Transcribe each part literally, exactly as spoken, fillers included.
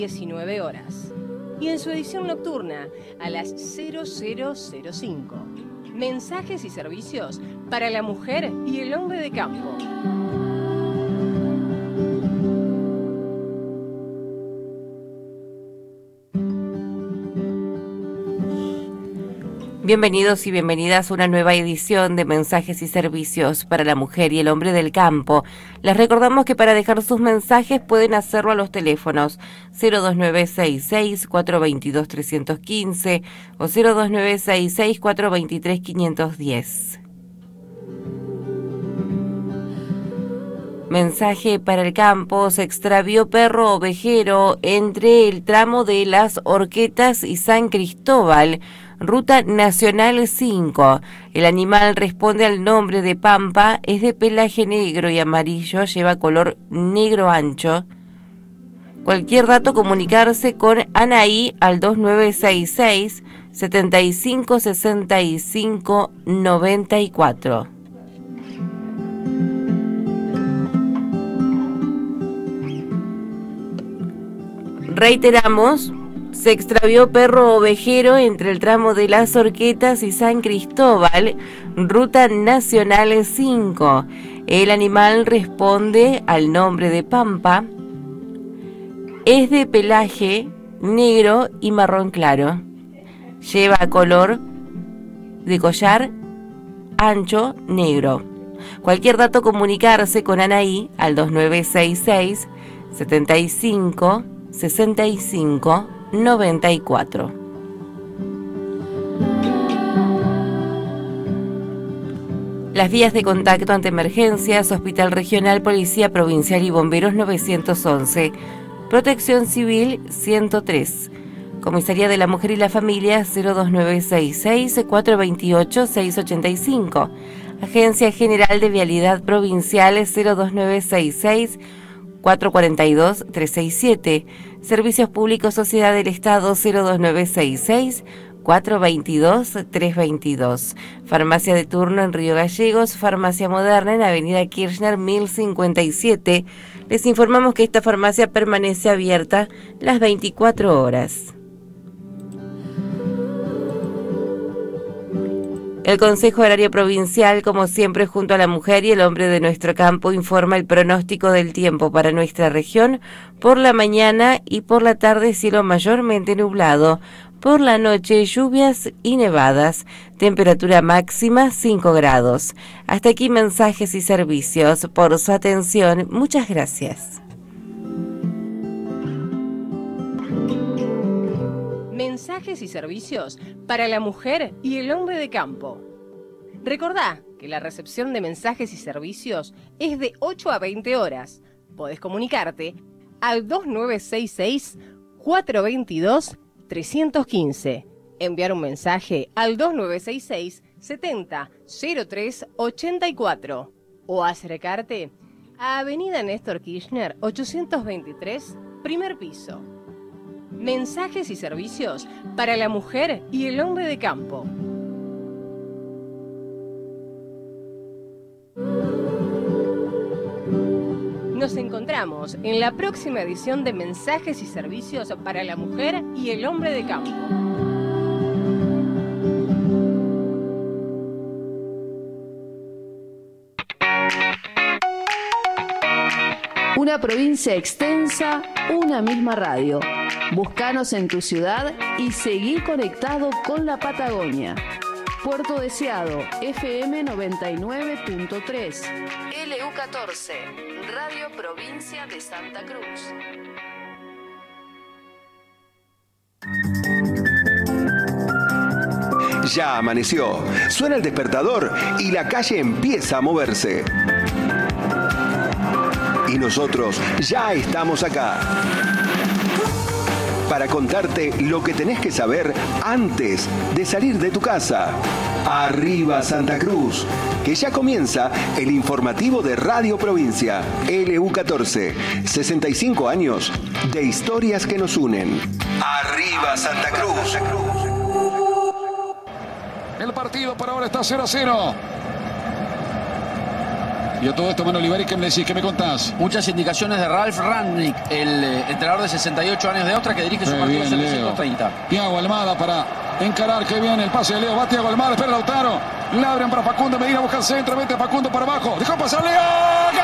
diecinueve horas. Y en su edición nocturna a las cero cero cero cinco. Mensajes y servicios para la mujer y el hombre de campo. Bienvenidos y bienvenidas a una nueva edición de Mensajes y Servicios para la Mujer y el Hombre del Campo. Les recordamos que para dejar sus mensajes pueden hacerlo a los teléfonos cero dos nueve seis seis, cuatro dos dos, tres uno cinco o cero dos nueve seis seis, cuatro dos tres, cinco uno cero. Mensaje para el campo: se extravió perro ovejero entre el tramo de Las Horquetas y San Cristóbal, Ruta Nacional cinco. El animal responde al nombre de Pampa, es de pelaje negro y amarillo, lleva color negro ancho. Cualquier dato, comunicarse con Anaí al dos nueve seis seis, setenta y cinco, sesenta y cinco, noventa y cuatro. Reiteramos, se extravió perro ovejero entre el tramo de Las Horquetas y San Cristóbal, Ruta Nacional cinco. El animal responde al nombre de Pampa, es de pelaje negro y marrón claro, lleva color de collar ancho negro. Cualquier dato, comunicarse con Anaí al dos nueve seis seis, setenta y cinco, sesenta y cinco, noventa y cuatro. Las vías de contacto ante emergencias: Hospital Regional, Policía Provincial y Bomberos novecientos once, Protección Civil ciento tres, Comisaría de la Mujer y la Familia cero dos nueve seis seis, cuatro dos ocho, seis ocho cinco, Agencia General de Vialidad Provincial cero dos nueve seis seis, cuatro cuatro dos, tres seis siete, Servicios Públicos Sociedad del Estado cero dos nueve seis seis, cuatro dos dos, tres dos dos, Farmacia de turno en Río Gallegos, Farmacia Moderna en Avenida Kirchner mil cincuenta y siete. Les informamos que esta farmacia permanece abierta las veinticuatro horas. El Consejo Horario Provincial, como siempre, junto a la mujer y el hombre de nuestro campo, informa el pronóstico del tiempo para nuestra región. Por la mañana y por la tarde, cielo mayormente nublado. Por la noche, lluvias y nevadas. Temperatura máxima cinco grados. Hasta aquí mensajes y servicios. Por su atención, muchas gracias. Mensajes y servicios para la mujer y el hombre de campo. Recordá que la recepción de mensajes y servicios es de ocho a veinte horas. Podés comunicarte al dos nueve seis seis, cuatro dos dos, tres uno cinco. Enviar un mensaje al dos nueve seis seis, setenta, cero tres, ochenta y cuatro. O acercarte a Avenida Néstor Kirchner ochocientos veintitrés, primer piso. Mensajes y servicios para la mujer y el hombre de campo. Nos encontramos en la próxima edición de Mensajes y Servicios para la Mujer y el Hombre de Campo. Una provincia extensa, una misma radio. Búscanos en tu ciudad y seguí conectado con la Patagonia. Puerto Deseado, F M noventa y nueve punto tres. L U catorce, Radio Provincia de Santa Cruz. Ya amaneció, suena el despertador y la calle empieza a moverse. Y nosotros ya estamos acá para contarte lo que tenés que saber antes de salir de tu casa. Arriba Santa Cruz, que ya comienza el informativo de Radio Provincia, L U catorce, sesenta y cinco años de historias que nos unen. Arriba Santa Cruz. El partido por ahora está cero a cero. Y a todo esto, Manuel Oliveri, ¿qué me decís? ¿Qué me contás? Muchas indicaciones de Ralf Rangnick, el eh, entrenador de sesenta y ocho años de Austria, que dirige su partido setecientos treinta. Thiago Almada para encarar, que viene el pase de Leo. Va Thiago Almada, espera Lautaro. La abren para Facundo Medina, busca el centro, mete Facundo para abajo. Dejó pasar Leo. ¡Gol!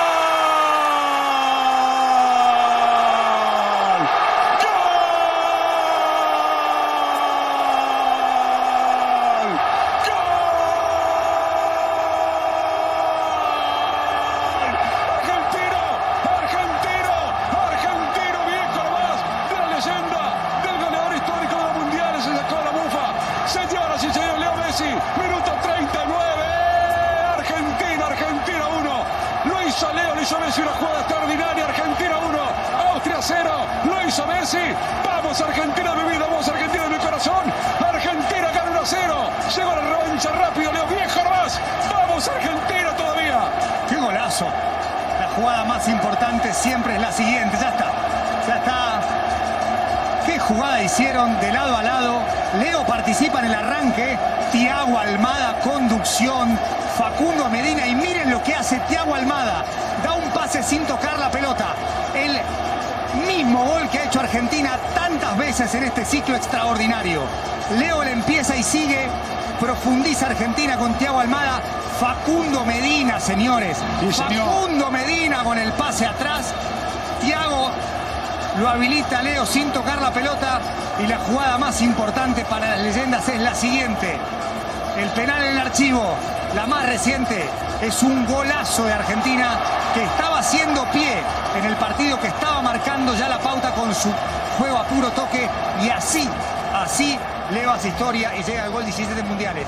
Vamos Argentina, mi vida, vamos Argentina de mi corazón. Argentina gana uno a cero. Llegó la revancha rápido, Leo, viejo nomás. Vamos Argentina todavía. ¡Qué golazo! La jugada más importante siempre es la siguiente. Ya está, ya está. ¿Qué jugada hicieron de lado a lado? Leo participa en el arranque. Thiago Almada, conducción. Facundo Medina, y miren lo que hace Thiago Almada. Da un pase sin tocar la pelota. El mismo gol que ha hecho Argentina tantas veces en este ciclo extraordinario. Leo le empieza y sigue. Profundiza Argentina con Thiago Almada. Facundo Medina, señores. Sí, señor. Facundo Medina con el pase atrás. Thiago lo habilita a Leo sin tocar la pelota. Y la jugada más importante para las leyendas es la siguiente. El penal en el archivo, la más reciente, es un golazo de Argentina que estaba haciendo pie en el partido, que estaba marcando ya la pauta con su juego a puro toque, y así, así Leo hace historia y llega al gol diecisiete mundiales.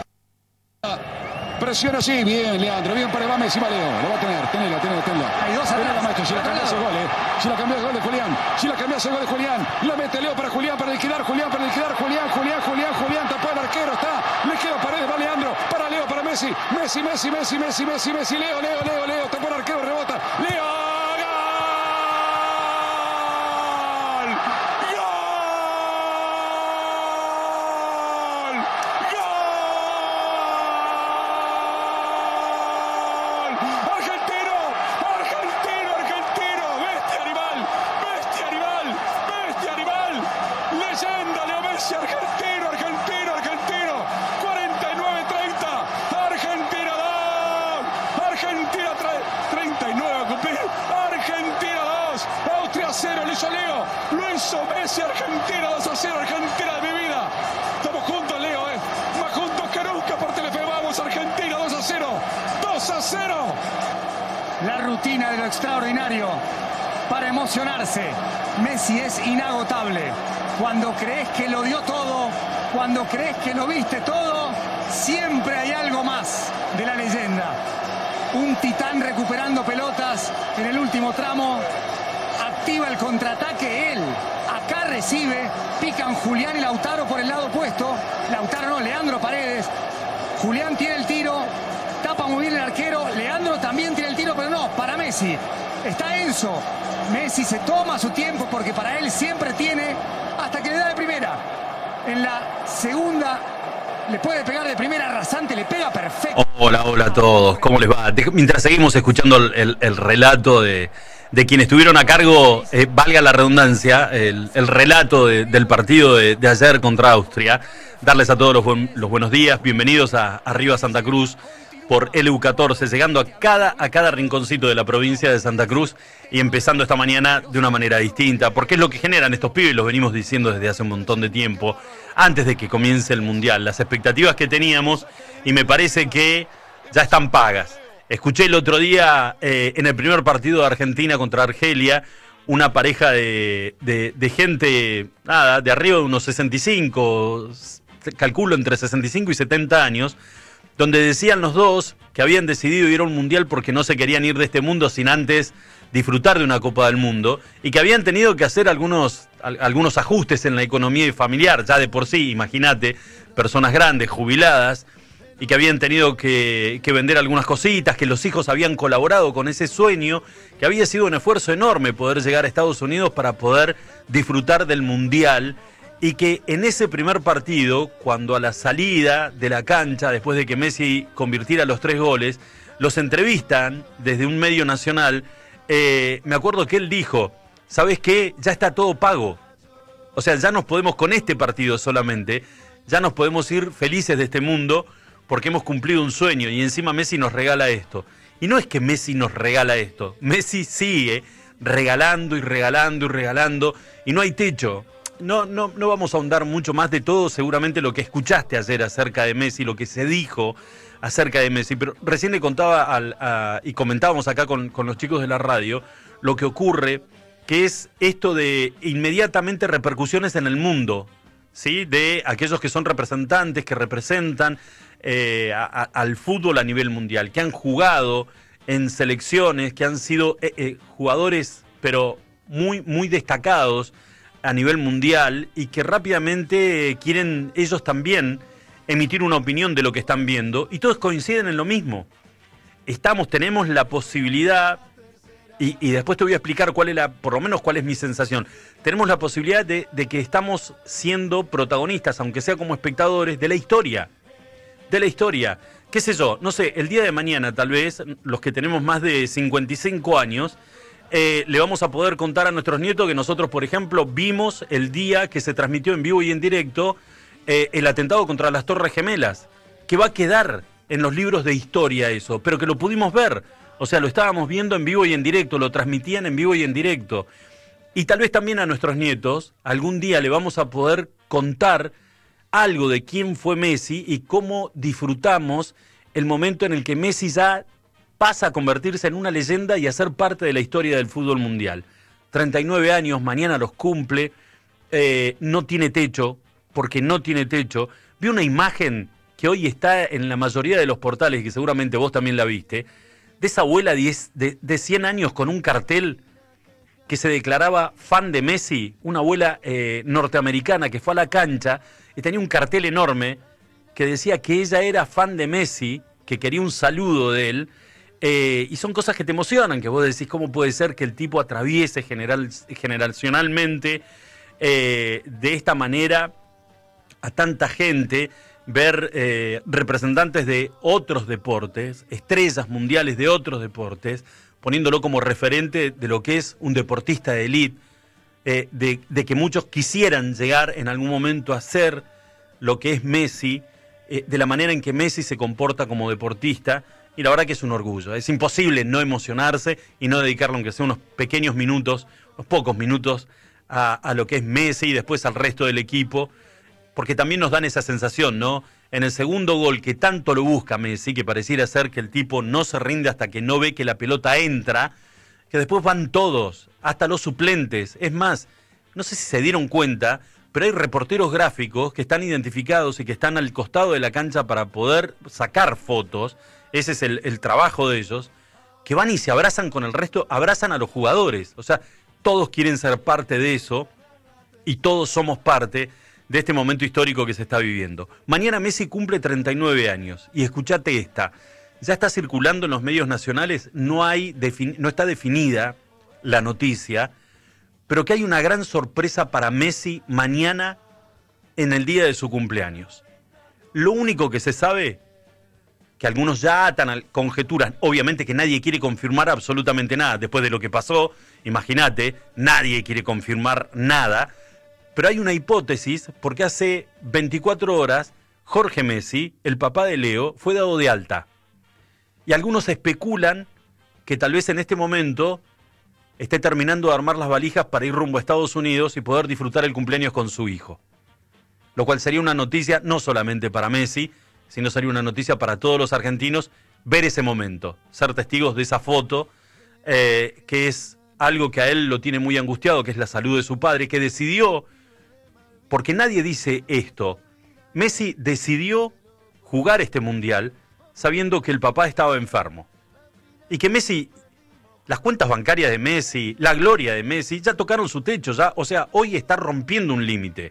Presiona así, bien Leandro, bien para va Messi, va Leo, lo va a tener, tenela, tenela, tenela. Hay dos atrás. Maestro, si la cambias el gol, eh. Si la cambias el gol de Julián, si la cambias el gol de Julián, la mete Leo para Julián, para liquidar, Julián, para liquidar, Julián, Julián, Julián, Julián, tapó el arquero, está, le queda Paredes, va Leandro, para Leo, para Messi, Messi, Messi, Messi, Messi, Messi, Messi, Leo, Leo, Leo, Leo, tapó el arquero, rebota, Leo. Messi, Argentina dos a cero, Argentina de mi vida. Estamos juntos, Leo, eh. Más juntos que nunca por Telefe. Vamos, Argentina dos a cero. dos a cero. La rutina de lo extraordinario para emocionarse. Messi es inagotable. Cuando crees que lo dio todo, cuando crees que lo viste todo, siempre hay algo más de la leyenda. Un titán recuperando pelotas en el último tramo. Activa el contraataque él. Acá recibe, pican Julián y Lautaro por el lado opuesto. Lautaro no, Leandro Paredes. Julián tiene el tiro, tapa muy bien el arquero. Leandro también tiene el tiro, pero no, para Messi. Está Enzo. Messi se toma su tiempo porque para él siempre tiene, hasta que le da de primera. En la segunda le puede pegar de primera rasante, le pega perfecto. Hola, hola a todos, ¿cómo les va? Mientras seguimos escuchando el, el, el relato de... de quienes estuvieron a cargo, eh, valga la redundancia, el, el relato de, del partido de, de ayer contra Austria. Darles a todos los, buen, los buenos días, bienvenidos a Arriba Santa Cruz por L U catorce, llegando a cada, a cada rinconcito de la provincia de Santa Cruz y empezando esta mañana de una manera distinta, porque es lo que generan estos pibes, los venimos diciendo desde hace un montón de tiempo, antes de que comience el Mundial, las expectativas que teníamos, y me parece que ya están pagas. Escuché el otro día, eh, en el primer partido de Argentina contra Argelia, una pareja de, de, de gente, nada, de arriba de unos sesenta y cinco, calculo entre sesenta y cinco y setenta años, donde decían los dos que habían decidido ir a un mundial porque no se querían ir de este mundo sin antes disfrutar de una Copa del Mundo, y que habían tenido que hacer algunos, algunos ajustes en la economía familiar, ya de por sí, imagínate, personas grandes, jubiladas, y que habían tenido que, que vender algunas cositas, que los hijos habían colaborado con ese sueño, que había sido un esfuerzo enorme poder llegar a Estados Unidos para poder disfrutar del Mundial, y que en ese primer partido, cuando a la salida de la cancha, después de que Messi convirtiera los tres goles, los entrevistan desde un medio nacional, eh, me acuerdo que él dijo, ¿sabes qué? Ya está todo pago. O sea, ya nos podemos, con este partido solamente, ya nos podemos ir felices de este mundo porque hemos cumplido un sueño y encima Messi nos regala esto. Y no es que Messi nos regala esto, Messi sigue regalando y regalando y regalando y no hay techo. No, no, no vamos a ahondar mucho más de todo, seguramente lo que escuchaste ayer acerca de Messi, lo que se dijo acerca de Messi, pero recién le contaba al, a, y comentábamos acá con, con los chicos de la radio lo que ocurre, que es esto de inmediatamente repercusiones en el mundo, ¿sí? De aquellos que son representantes, que representan eh, a, a, al fútbol a nivel mundial, que han jugado en selecciones, que han sido eh, eh, jugadores, pero muy, muy destacados a nivel mundial y que rápidamente quieren ellos también emitir una opinión de lo que están viendo y todos coinciden en lo mismo. Estamos, tenemos la posibilidad, y, y después te voy a explicar cuál es la, por lo menos cuál es mi sensación. Tenemos la posibilidad de, de que estamos siendo protagonistas, aunque sea como espectadores, de la historia. De la historia. ¿Qué sé yo? No sé, el día de mañana tal vez, los que tenemos más de cincuenta y cinco años, Eh, le vamos a poder contar a nuestros nietos que nosotros, por ejemplo, vimos el día que se transmitió en vivo y en directo eh, el atentado contra las Torres Gemelas, que va a quedar en los libros de historia eso, pero que lo pudimos ver, o sea, lo estábamos viendo en vivo y en directo, lo transmitían en vivo y en directo, y tal vez también a nuestros nietos algún día le vamos a poder contar algo de quién fue Messi y cómo disfrutamos el momento en el que Messi ya pasa a convertirse en una leyenda y a ser parte de la historia del fútbol mundial. treinta y nueve años, mañana los cumple, eh, no tiene techo, porque no tiene techo. Vi una imagen que hoy está en la mayoría de los portales, que seguramente vos también la viste, de esa abuela diez, de, de cien años con un cartel que se declaraba fan de Messi, una abuela eh, norteamericana que fue a la cancha y tenía un cartel enorme que decía que ella era fan de Messi, que quería un saludo de él. Eh, y son cosas que te emocionan, que vos decís cómo puede ser que el tipo atraviese general, generacionalmente eh, de esta manera a tanta gente, ver eh, representantes de otros deportes, estrellas mundiales de otros deportes, poniéndolo como referente de lo que es un deportista de élite, eh, de, de que muchos quisieran llegar en algún momento a ser lo que es Messi, eh, de la manera en que Messi se comporta como deportista. Y la verdad que es un orgullo. Es imposible no emocionarse y no dedicarle, aunque sea unos pequeños minutos, unos pocos minutos, a, a lo que es Messi y después al resto del equipo, porque también nos dan esa sensación, ¿no? En el segundo gol, que tanto lo busca Messi, que pareciera ser que el tipo no se rinde hasta que no ve que la pelota entra, que después van todos, hasta los suplentes. Es más, no sé si se dieron cuenta, pero hay reporteros gráficos que están identificados y que están al costado de la cancha para poder sacar fotos. Ese es el, el trabajo de ellos, que van y se abrazan con el resto, abrazan a los jugadores. O sea, todos quieren ser parte de eso y todos somos parte de este momento histórico que se está viviendo. Mañana Messi cumple treinta y nueve años y escuchate esta, ya está circulando en los medios nacionales, no, hay defini- no está definida la noticia, pero que hay una gran sorpresa para Messi mañana en el día de su cumpleaños. Lo único que se sabe, que algunos ya atan a conjeturas, obviamente que nadie quiere confirmar absolutamente nada, después de lo que pasó, imagínate, nadie quiere confirmar nada, pero hay una hipótesis, porque hace veinticuatro horas, Jorge Messi, el papá de Leo, fue dado de alta. Y algunos especulan que tal vez en este momento esté terminando de armar las valijas para ir rumbo a Estados Unidos y poder disfrutar el cumpleaños con su hijo. Lo cual sería una noticia no solamente para Messi, sino sería una noticia para todos los argentinos ver ese momento, ser testigos de esa foto, eh, que es algo que a él lo tiene muy angustiado, que es la salud de su padre, que decidió, porque nadie dice esto, Messi decidió jugar este mundial sabiendo que el papá estaba enfermo. Y que Messi, las cuentas bancarias de Messi, la gloria de Messi, ya tocaron su techo, ya, o sea, hoy está rompiendo un límite.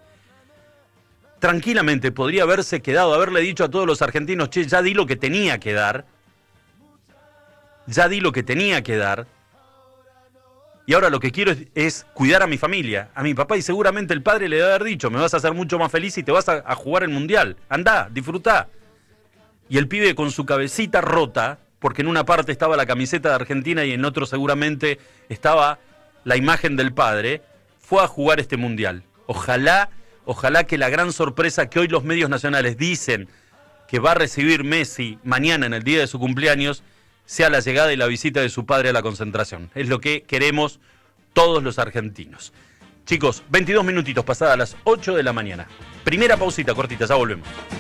Tranquilamente podría haberse quedado, haberle dicho a todos los argentinos, che, ya di lo que tenía que dar, ya di lo que tenía que dar, y ahora lo que quiero es, es cuidar a mi familia, a mi papá, y seguramente el padre le debe haber dicho, me vas a hacer mucho más feliz y te vas a, a jugar el mundial, andá, disfrutá. Y el pibe con su cabecita rota, porque en una parte estaba la camiseta de Argentina y en otro seguramente estaba la imagen del padre, fue a jugar este mundial. Ojalá, ojalá que la gran sorpresa que hoy los medios nacionales dicen que va a recibir Messi mañana en el día de su cumpleaños sea la llegada y la visita de su padre a la concentración. Es lo que queremos todos los argentinos. Chicos, veintidós minutitos pasadas las ocho de la mañana. Primera pausita cortita, ya volvemos.